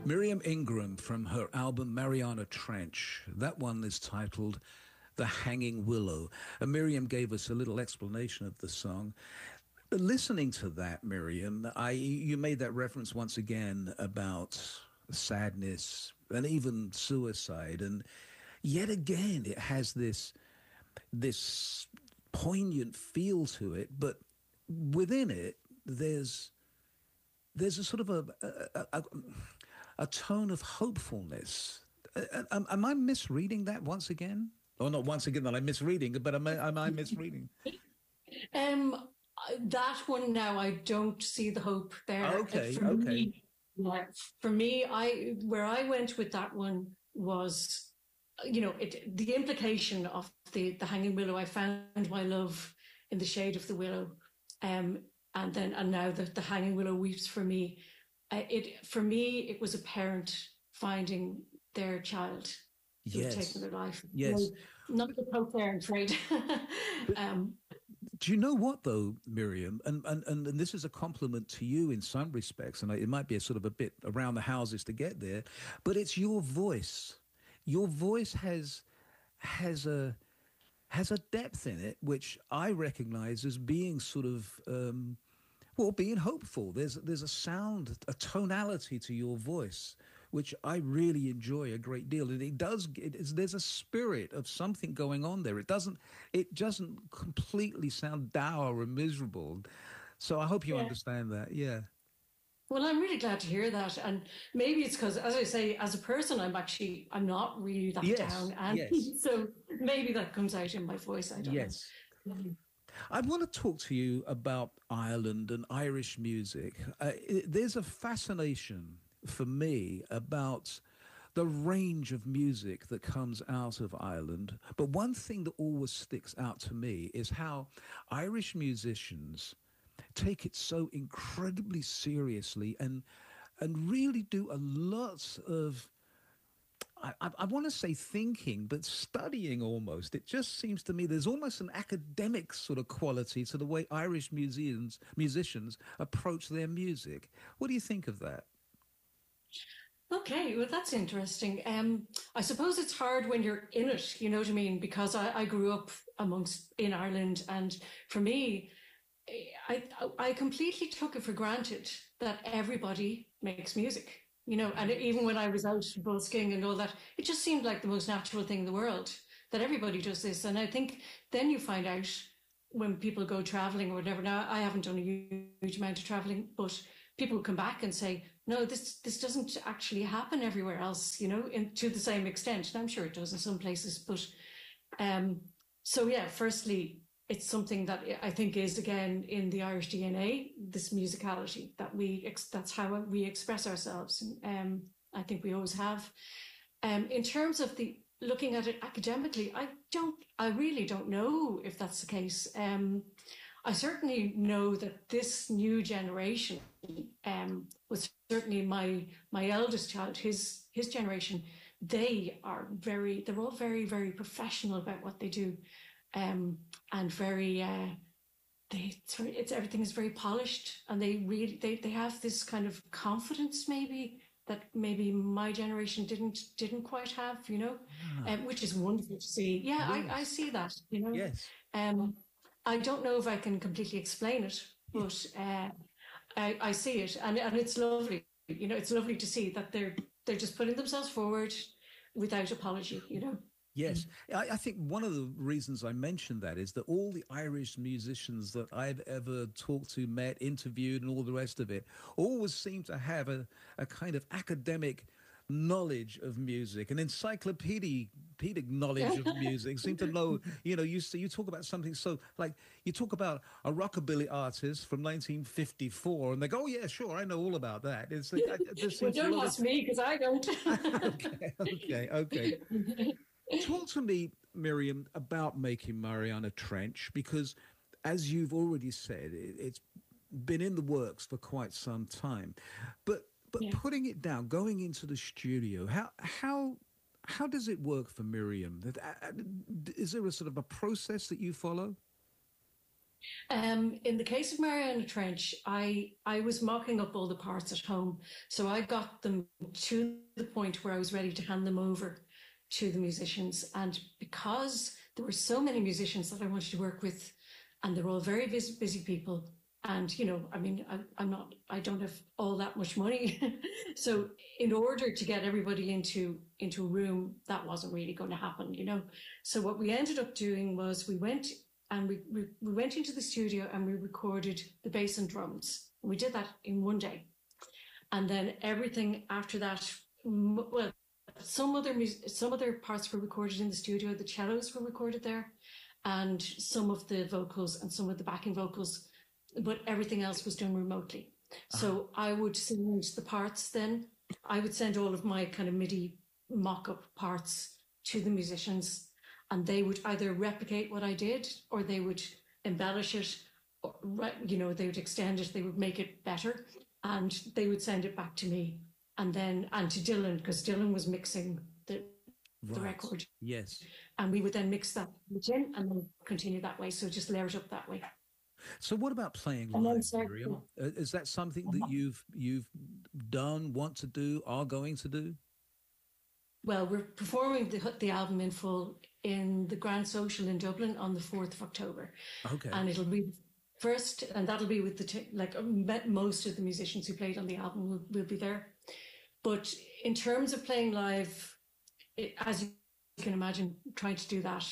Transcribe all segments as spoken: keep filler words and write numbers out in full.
Miriam Ingram from her album Mariana Trench. That one is titled The Hanging Willow. And Miriam gave us a little explanation of the song. Listening to that, Miriam, I you made that reference once again about sadness and even suicide. And yet again, it has this, this poignant feel to it. But within it, there's there's a sort of a a, a, a tone of hopefulness. Am, am I misreading that once again? Or not once again that I'm misreading, but am I, am I misreading? Um, that one now, I don't see the hope there. Okay, for okay. Me, yeah, for me, I where I went with that one was, you know, it, the implication of the, the hanging willow. I found my love in the shade of the willow. Um, and then, and now the, the hanging willow weeps for me. Uh, it, for me, it was a parent finding their child who Yes. had taken their life. Yes. No, not the Pope there, I'm afraid. um, Do you know what, though, Miriam? And, and, and, and this is a compliment to you in some respects, and it might be a sort of a bit around the houses to get there, but it's your voice. Your voice has has a has a depth in it, which I recognize as being sort of, um, well, being hopeful. There's there's a sound, a tonality to your voice, which I really enjoy a great deal. And it does, it is, there's a spirit of something going on there. It doesn't, it doesn't completely sound dour and miserable. So I hope you yeah. understand that. Yeah. Well, I'm really glad to hear that. And maybe it's because, as I say, as a person, I'm actually, I'm not really that yes. down. And yes. so maybe that comes out in my voice. I don't yes. know. Yes. I want to talk to you about Ireland and Irish music. Uh, it, there's a fascination for me about the range of music that comes out of Ireland. But one thing that always sticks out to me is how Irish musicians take it so incredibly seriously and and really do a lot of, I, I, I want to say thinking, but studying almost. It just seems to me there's almost an academic sort of quality to the way Irish musicians, musicians approach their music. What do you think of that? Okay, well, that's interesting. Um, I suppose it's hard when you're in it, you know what I mean? Because I, I grew up amongst, in Ireland, and for me, I, I completely took it for granted that everybody makes music, you know, and even when I was out busking and all that, it just seemed like the most natural thing in the world that everybody does this. And I think then you find out when people go traveling or whatever. Now, I haven't done a huge amount of traveling, but people come back and say, no, this this doesn't actually happen everywhere else, you know, in, to the same extent. And I'm sure it does in some places. But um, so, yeah, firstly, it's something that I think is, again, in the Irish D N A, this musicality that we, ex- that's how we express ourselves. Um, I think we always have. Um, in terms of the looking at it academically, I don't, I really don't know if that's the case. Um, I certainly know that this new generation, um, was certainly my, my eldest child, his, his generation, they are very, they're all very, very professional about what they do. Um, and very, uh, they, it's, very, it's everything is very polished, and they really, they, they have this kind of confidence maybe that maybe my generation didn't, didn't quite have, you know, ah. um, which is wonderful to see. Yeah, yes. I, I see that, you know. Yes. Um, I don't know if I can completely explain it, but uh, I, I see it, and, and it's lovely. You know, it's lovely to see that they're they're just putting themselves forward without apology, you know. Yes. I, I think one of the reasons I mentioned that is that all the Irish musicians that I've ever talked to, met, interviewed, and all the rest of it always seem to have a, a kind of academic knowledge of music, an encyclopedic knowledge of music, seem to know, you know, you see, you talk about something so, like, you talk about a rockabilly artist from nineteen fifty-four, and they go, oh, yeah, sure, I know all about that. It's like, well, don't ask of... me, because I don't. okay, okay, okay. Talk to me, Miriam, about making Mariana Trench, because, as you've already said, it, it's been in the works for quite some time. But but yeah. putting it down, going into the studio, how how how does it work for Miriam? Is there a sort of a process that you follow? Um, in the case of Mariana Trench, I I was mocking up all the parts at home, so I got them to the point where I was ready to hand them over to the musicians. And because there were so many musicians that I wanted to work with, and they're all very busy, busy people, and you know, I mean, I, I'm not, I don't have all that much money, so in order to get everybody into into a room, that wasn't really going to happen, you know. So what we ended up doing was we went and we, we, we went into the studio and we recorded the bass and drums. We did that in one day. And then everything after that, well, some other some other parts were recorded in the studio. The cellos were recorded there, and some of the vocals and some of the backing vocals, but everything else was done remotely. So uh-huh. I would send the parts then. I would send all of my kind of MIDI mock-up parts to the musicians, and they would either replicate what I did or they would embellish it, or, you know, they would extend it, they would make it better, and they would send it back to me. And then, and to Dylan, because Dylan was mixing the, right. the record. Yes. And we would then mix that in and then continue that way. So just layer it up that way. So what about playing live, Miriam? Uh, is that something that you've you've done, want to do, are going to do? Well, we're performing the, the album in full in the Grand Social in Dublin on the fourth of October. Okay. And it'll be first, and that'll be with the, t- like most of the musicians who played on the album will, will be there. But in terms of playing live, it, as you can imagine, trying to do that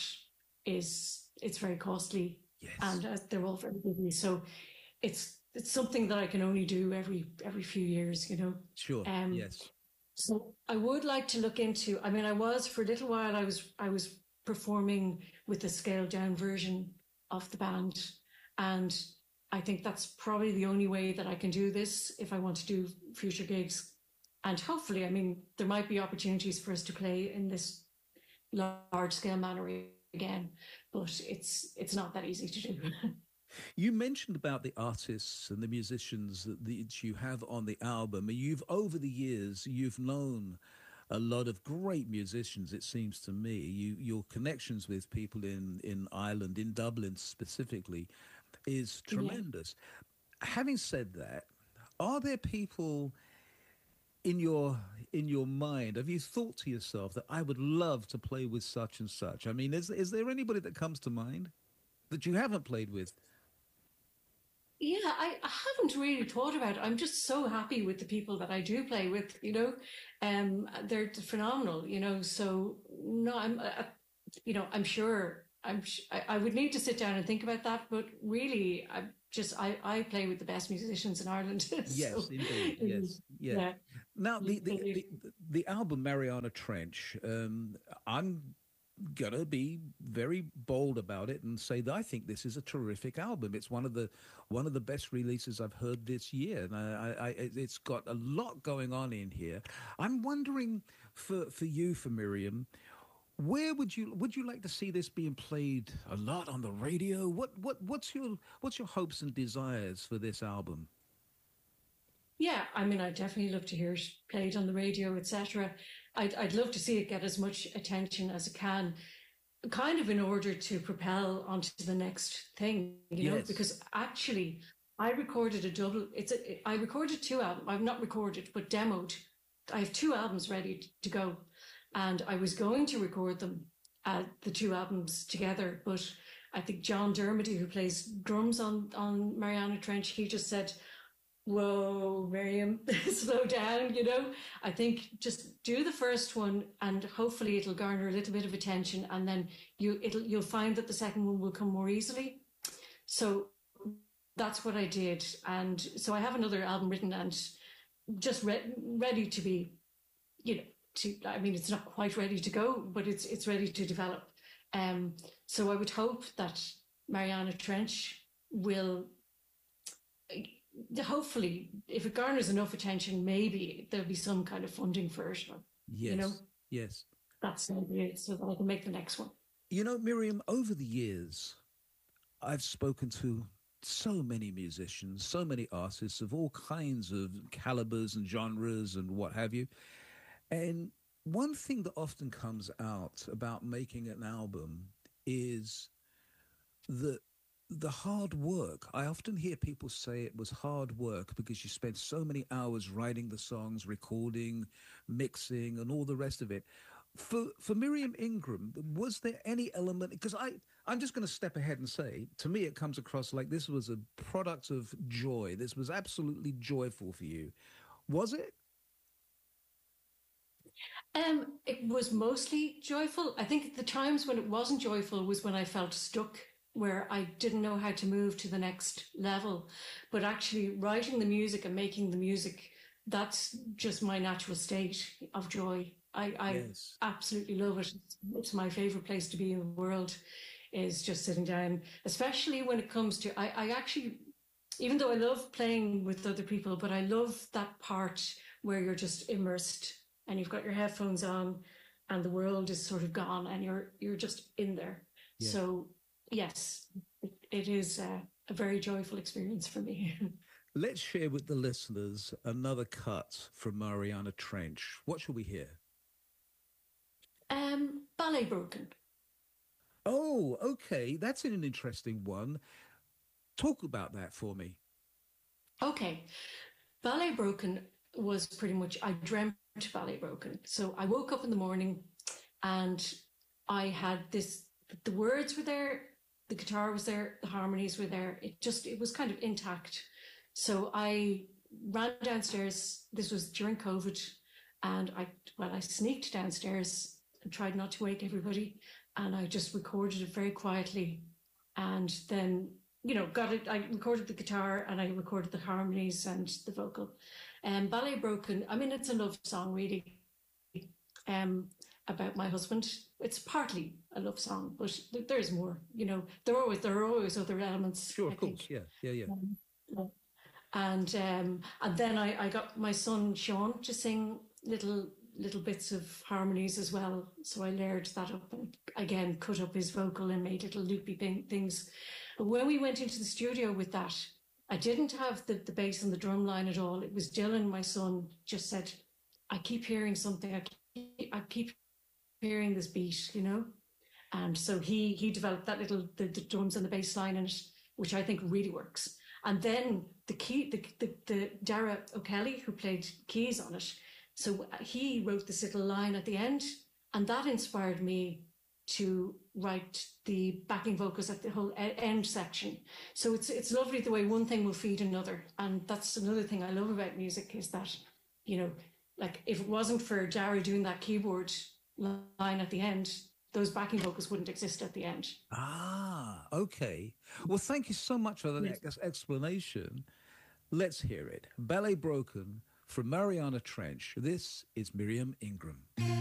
is, it's very costly. Yes. And uh, they're all very busy. So it's it's something that I can only do every every few years, you know. Sure. Um, yes. So I would like to look into, I mean, I was, for a little while, I was I was performing with a scaled down version of the band. And I think that's probably the only way that I can do this if I want to do future gigs. And hopefully, I mean, there might be opportunities for us to play in this large scale manner again, but it's it's not that easy to do. You mentioned about the artists and the musicians that, that you have on the album. You've, over the years, you've known a lot of great musicians, it seems to me. You, your connections with people in, in Ireland, in Dublin specifically, is tremendous. Yeah. Having said that, are there people in your in your mind, have you thought to yourself that I would love to play with such and such? I mean, is is there anybody that comes to mind that you haven't played with? Yeah, I, I haven't really thought about it. I'm just so happy with the people that I do play with, you know. Um, they're phenomenal, you know. So, no, I'm, uh, you know, I'm sure, I'm, I, I would need to sit down and think about that. But really, I just, I, I play with the best musicians in Ireland. so, yes, indeed. Yes, yeah. yeah. Now, the, the, the, the album Mariana Trench, um, I'm going to be very bold about it and say that I think this is a terrific album. It's one of the one of the best releases I've heard this year. And I, I, it's got a lot going on in here. I'm wondering for, for you, for Miriam, where would you would you like to see this being played a lot on the radio? What what what's your what's your hopes and desires for this album? Yeah, I mean, I'd definitely love to hear it played on the radio, et cetera. I'd, I'd love to see it get as much attention as it can, kind of in order to propel onto the next thing, you know, yes. Because actually I recorded a double, it's a, I recorded two albums, I've not recorded, but demoed. I have two albums ready to go, and I was going to record them, uh, the two albums together, but I think John Dermody, who plays drums on, on Mariana Trench, he just said, whoa, Miriam, slow down, you know. I think just do the first one and hopefully it'll garner a little bit of attention, and then you it'll you'll find that the second one will come more easily. So that's what I did. And so I have another album written and just re- ready to be, you know, to I mean, it's not quite ready to go, but it's it's ready to develop. Um, so I would hope that Mariana Trench will, hopefully, if it garners enough attention, maybe there'll be some kind of funding for it. Or, yes. You know? Yes. That's it, so that I can make the next one. You know, Miriam, over the years, I've spoken to so many musicians, so many artists of all kinds of calibers and genres and what have you. And one thing that often comes out about making an album is that the hard work. I often hear people say it was hard work because you spent so many hours writing the songs, recording, mixing, and all the rest of it. For for Miriam Ingram, was there any element? Because I I'm just going to step ahead and say, to me, it comes across like this was a product of joy. This was absolutely joyful for you. Was it? Um, it was mostly joyful. I think the times when it wasn't joyful was when I felt stuck, where I didn't know how to move to the next level. But actually, writing the music and making the music, that's just my natural state of joy. I, I Yes. absolutely love it. It's my favorite place to be in the world, is just sitting down, especially when it comes to, I, I actually, even though I love playing with other people, but I love that part where you're just immersed and you've got your headphones on and the world is sort of gone and you're you're just in there. Yeah. So yes, it, it is a, a very joyful experience for me. Let's share with the listeners another cut from Mariana Trench. What shall we hear? um, Ballet Broken. Oh, okay. That's an interesting one. Talk about that for me. Okay, Ballet Broken was pretty much, I dreamt Ballet Broken. So I woke up in the morning and I had this, the words were there, the guitar was there, the harmonies were there. It just, it was kind of intact. So I ran downstairs. This was during COVID. And I, well, I sneaked downstairs and tried not to wake everybody. And I just recorded it very quietly. And then, you know, got it. I recorded the guitar and I recorded the harmonies and the vocal. And um, Ballet Broken, I mean, it's a love song, really, um, about my husband. It's partly a love song, but there's more. You know, there are always there are always other elements. Sure, I of course. think. Yeah, yeah, yeah. Um, and um, and then I, I got my son Sean to sing little little bits of harmonies as well. So I layered that up and again cut up his vocal and made little loopy things. But when we went into the studio with that, I didn't have the, the bass and the drum line at all. It was Dylan, my son, just said, I keep hearing something. I keep, I keep hearing this beat, you know? And so he he developed that little, the, the drums and the bass line in it, which I think really works. And then the key, the, the, the Dara O'Kelly, who played keys on it, so he wrote this little line at the end, and that inspired me to write the backing vocals at the whole end section. So it's it's lovely the way one thing will feed another. And that's another thing I love about music is that, you know, like if it wasn't for Dara doing that keyboard line at the end, those backing vocals wouldn't exist at the end. Ah, okay. Well, thank you so much for that Yes. ex- explanation. Let's hear it. Ballet Broken from Mariana Trench. This is Miriam Ingram.